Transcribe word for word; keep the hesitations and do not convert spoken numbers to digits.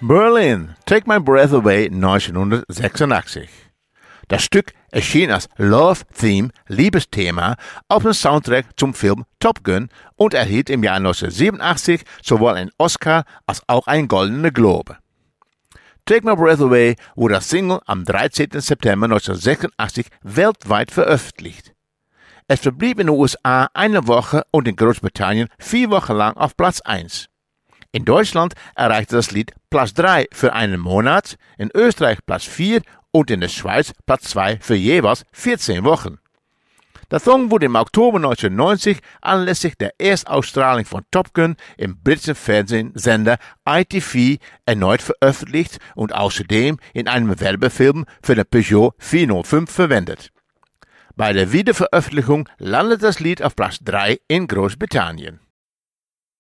Berlin, Take My Breath Away neunzehnhundertsechsundachtzig. Das Stück erschien als Love Theme, Liebesthema, auf dem Soundtrack zum Film Top Gun und erhielt im Jahr neunzehnhundertsiebenundachtzig sowohl einen Oscar als auch einen Goldenen Globe. Take My Breath Away wurde als Single am dreizehnten September neunzehnhundertsechsundachtzig weltweit veröffentlicht. Es verblieb in den U S A eine Woche und in Großbritannien vier Wochen lang auf Platz eins. In Deutschland erreichte das Lied Platz drei für einen Monat, in Österreich Platz vier und in der Schweiz Platz zwei für jeweils vierzehn Wochen. Der Song wurde im Oktober neunzehnhundertneunzig anlässlich der Erstausstrahlung von Top Gun im britischen Fernsehsender I T V erneut veröffentlicht und außerdem in einem Werbefilm für den Peugeot vierhundertfünf verwendet. Bei der Wiederveröffentlichung landete das Lied auf Platz drei in Großbritannien.